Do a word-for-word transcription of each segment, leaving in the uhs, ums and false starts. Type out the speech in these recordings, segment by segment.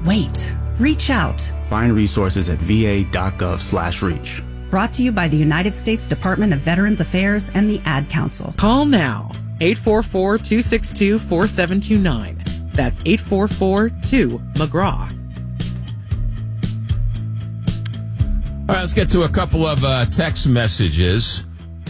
wait. Reach out. Find resources at va.gov slash reach. Brought to you by the United States Department of Veterans Affairs and the Ad Council. Call now. eight four four, two six two, four seven two nine. That's eight four four two McGraw. All right, let's get to a couple of uh, text messages.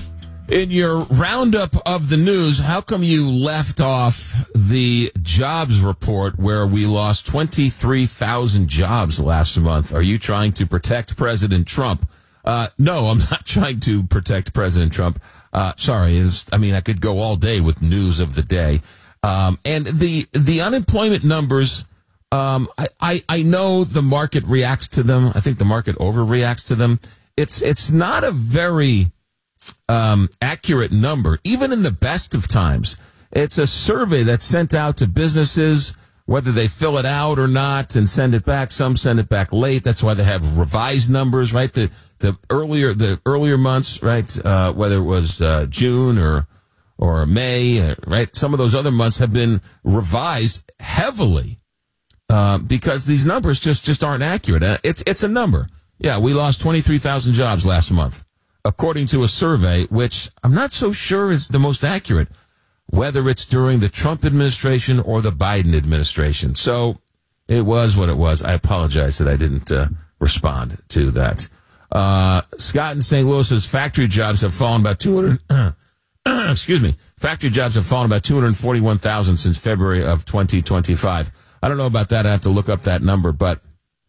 In your roundup of the news, how come you left off the jobs report where we lost twenty-three thousand jobs last month? Are you trying to protect President Trump? Uh, no, I'm not trying to protect President Trump. Uh, sorry, it's, I mean, I could go all day with news of the day. Um, and the the unemployment numbers, um, I, I, I know the market reacts to them. I think the market overreacts to them. It's it's not a very um, accurate number, even in the best of times. It's a survey that's sent out to businesses, whether they fill it out or not, and send it back. Some send it back late. That's why they have revised numbers, right? The the earlier the earlier months, right? Uh, whether it was uh, June or or May, right? Some of those other months have been revised heavily uh, because these numbers just just aren't accurate. Uh, it's it's a number. Yeah, we lost twenty-three thousand jobs last month, according to a survey, which I'm not so sure is the most accurate, whether it's during the Trump administration or the Biden administration. So it was what it was. I apologize that I didn't uh, respond to that. Uh, Scott in Saint Louis says factory jobs have fallen about two hundred, excuse me, factory jobs have fallen about two hundred forty-one thousand since February of twenty twenty-five. I don't know about that. I have to look up that number, but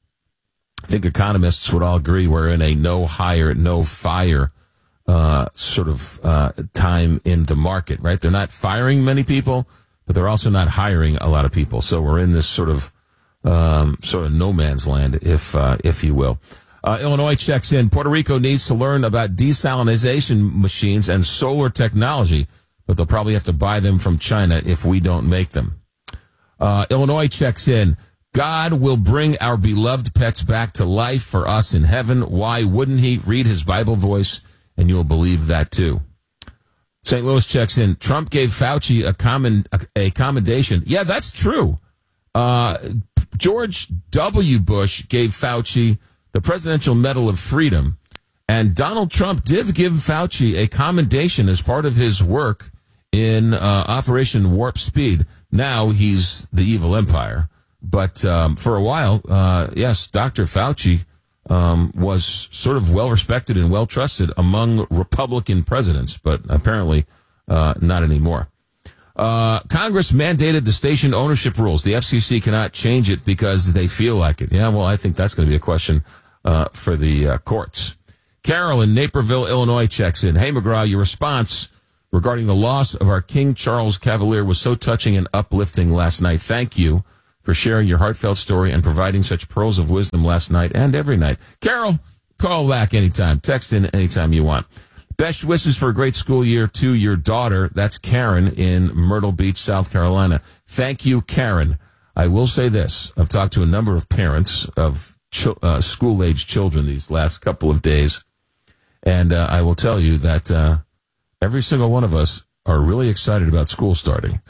I think economists would all agree we're in a no hire, no fire uh, sort of uh, time in the market, right? They're not firing many people, but they're also not hiring a lot of people. So we're in this sort of um, sort of no man's land, if uh, if you will. Uh, Illinois checks in. Puerto Rico needs to learn about desalination machines and solar technology, but they'll probably have to buy them from China if we don't make them. Uh, Illinois checks in. God will bring our beloved pets back to life for us in heaven. Why wouldn't he? Read his Bible voice, and you'll believe that too. Saint Louis checks in. Trump gave Fauci a, common, a, a commendation. Yeah, that's true. Uh, George W. Bush gave Fauci the Presidential Medal of Freedom, and Donald Trump did give Fauci a commendation as part of his work in uh, Operation Warp Speed. Now he's the evil empire. But um, for a while, uh, yes, Doctor Fauci um, was sort of well-respected and well-trusted among Republican presidents, but apparently uh, not anymore. Uh, Congress mandated the station ownership rules. The F C C cannot change it because they feel like it. Yeah, well, I think that's going to be a question uh, for the uh, courts. Carol in Naperville, Illinois checks in. Hey, McGraw, your response regarding the loss of our King Charles Cavalier was so touching and uplifting last night. Thank you for sharing your heartfelt story and providing such pearls of wisdom last night and every night. Carol, call back anytime. Text in anytime you want. Best wishes for a great school year to your daughter. That's Karen in Myrtle Beach, South Carolina. Thank you, Karen. I will say this. I've talked to a number of parents of ch- uh, school-age children these last couple of days, and uh, I will tell you that uh, every single one of us are really excited about school starting.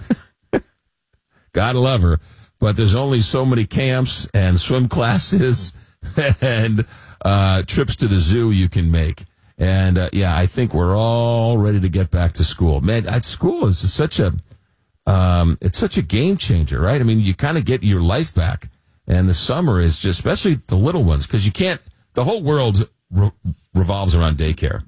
God love her. But there's only so many camps and swim classes and uh, trips to the zoo you can make. And, uh, yeah, I think we're all ready to get back to school. Man, at school is such a um, it's such a game changer, right? I mean, you kind of get your life back. And the summer is just, especially the little ones, because you can't, the whole world re- revolves around daycare.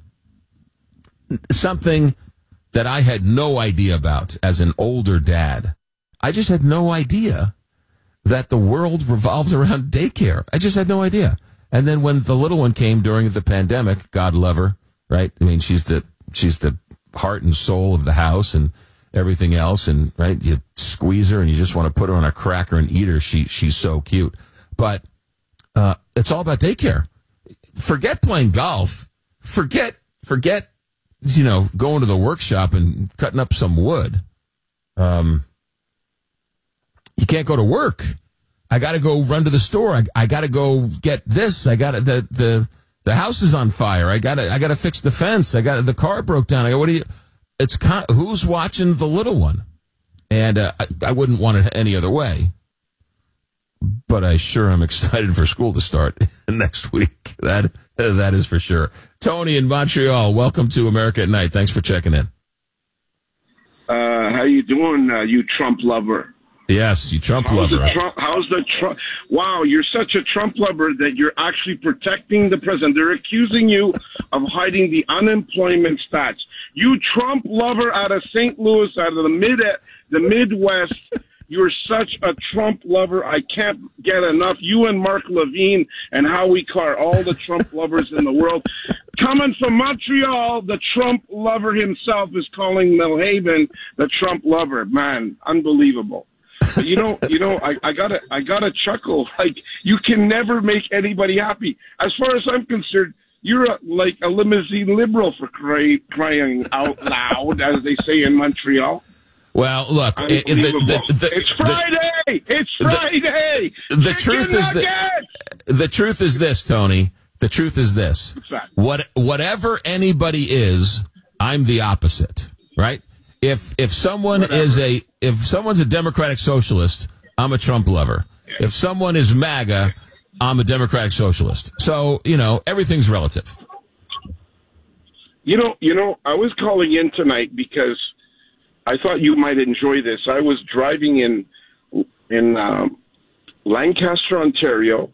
Something that I had no idea about as an older dad. I just had no idea that the world revolves around daycare. I just had no idea. And then when the little one came during the pandemic, God love her, right? I mean, she's the she's the heart and soul of the house and everything else. And right, you squeeze her and you just want to put her on a cracker and eat her. She she's so cute. But uh, it's all about daycare. Forget playing golf. Forget forget you know going to the workshop and cutting up some wood. Um. You can't go to work. I got to go run to the store. I, I got to go get this. I got to, the, the, the house is on fire. I got to, I got to fix the fence. I got the car broke down. I go, what do you, it's con- who's watching the little one? And, uh, I, I wouldn't want it any other way. but I sure am excited for school to start next week. That that is for sure. Tony in Montreal, welcome to America at Night. Thanks for checking in. Uh, how you doing, uh, you Trump lover? Yes, you Trump how's lover. The Trump, how's the Trump? Wow, you're such a Trump lover that you're actually protecting the president. They're accusing you of hiding the unemployment stats. You Trump lover out of Saint Louis, out of the mid the Midwest. You're such a Trump lover. I can't get enough. You and Mark Levine and Howie Carr, all the Trump lovers in the world. Coming from Montreal, the Trump lover himself is calling Milhaven the Trump lover. Man, unbelievable. You know, you know, I, I gotta, I gotta chuckle. Like, you can never make anybody happy. As far as I'm concerned, you're a, like a limousine liberal for cry, crying out loud, as they say in Montreal. Well, look, it, the, the, the, it's Friday. The, it's Friday. The, the truth is that the truth is this, Tony. The truth is this. What whatever anybody is, I'm the opposite, right? If if someone whatever. is a if someone's a Democratic Socialist, I'm a Trump lover. If someone is MAGA, I'm a Democratic Socialist. So, you know, everything's relative. You know, you know, I was calling in tonight because I thought you might enjoy this. I was driving in in um, Lancaster, Ontario,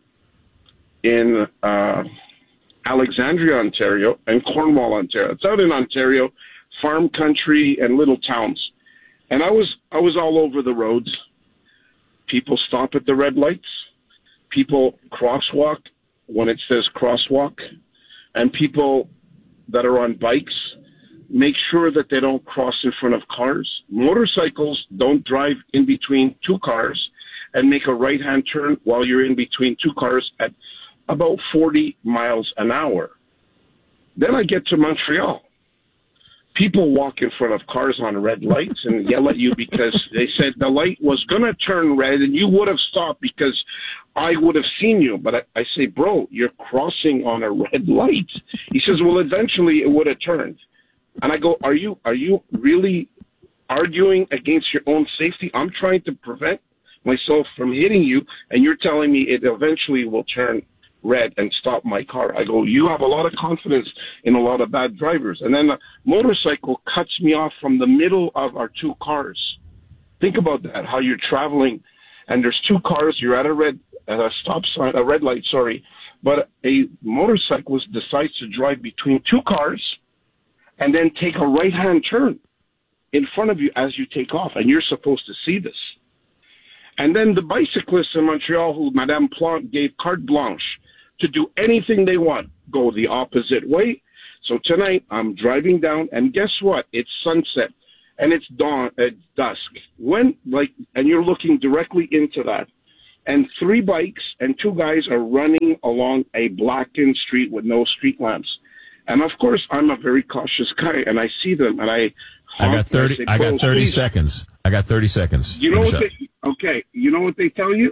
in uh, Alexandria, Ontario, and Cornwall, Ontario. It's out in Ontario, farm country and little towns. And I was I was all over the roads. People stop at the red lights. People crosswalk when it says crosswalk. And people that are on bikes make sure that they don't cross in front of cars. Motorcycles don't drive in between two cars and make a right-hand turn while you're in between two cars at about forty miles an hour. Then I get to Montreal. People walk in front of cars on red lights and yell at you because they said the light was going to turn red and you would have stopped because I would have seen you. But I, I say, bro, you're crossing on a red light. He says, well, eventually it would have turned. And I go, are you are you really arguing against your own safety? I'm trying to prevent myself from hitting you, and you're telling me it eventually will turn red and stop my car. I go, you have a lot of confidence in a lot of bad drivers. And then a motorcycle cuts me off from the middle of our two cars. Think about that, how you're traveling, and there's two cars, you're at a red at a stop sign, a red light, sorry, but a motorcyclist decides to drive between two cars and then take a right-hand turn in front of you as you take off, and you're supposed to see this. And then the bicyclists in Montreal, who Madame Plante gave carte blanche to do anything they want, go the opposite way. So tonight I'm driving down, and guess what? It's sunset, and it's dawn, it's dusk. When like, and you're looking directly into that, and three bikes and two guys are running along a blackened street with no street lamps. And of course, I'm a very cautious guy, and I see them, and I. I got thirty. Say, I got thirty please. seconds. I got thirty seconds. You know what? They, okay. You know what they tell you?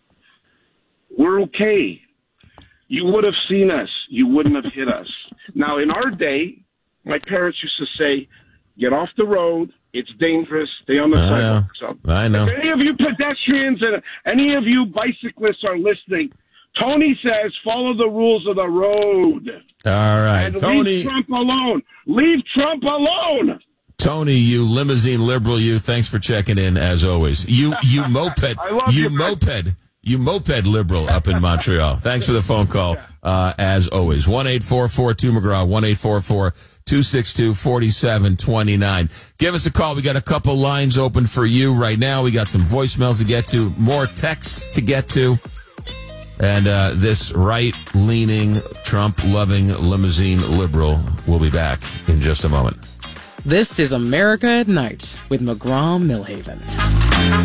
We're okay. You would have seen us. You wouldn't have hit us. Now, in our day, my parents used to say, "Get off the road. It's dangerous. Stay on the I sidewalk." Know. So, I know. If any of you pedestrians and any of you bicyclists are listening, Tony says, follow the rules of the road. All right, and Tony. Leave Trump alone. Leave Trump alone. Tony, you limousine liberal, you. Thanks for checking in as always. You, you moped, you, you moped, you moped liberal up in Montreal. Thanks for the phone call, uh, as always. one eight four four two McGraw, one eight four four two six two four seven two nine. Give us a call. We got a couple lines open for you right now. We got some voicemails to get to, more texts to get to. And uh, this right-leaning, Trump-loving limousine liberal will be back in just a moment. This is America at Night with McGraw Milhaven.